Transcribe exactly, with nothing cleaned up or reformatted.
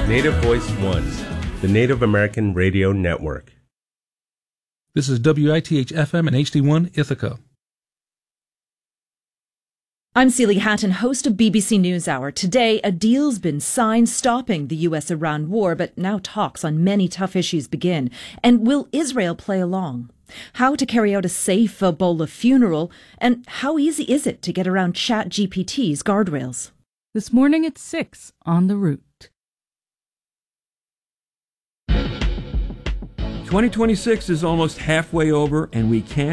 Native Voice One, the Native American Radio Network. This is W I T H F M and H D one Ithaca. I'm Celie Hatton, host of B B C NewsHour. Today, a deal's been signed stopping the U S Iran war, but now talks on many tough issues begin. And will Israel play along? How to carry out a safe Ebola funeral, and how easy is it to get around ChatGPT's guardrails? This morning at six on The Root. twenty twenty-six is almost halfway over, and we can't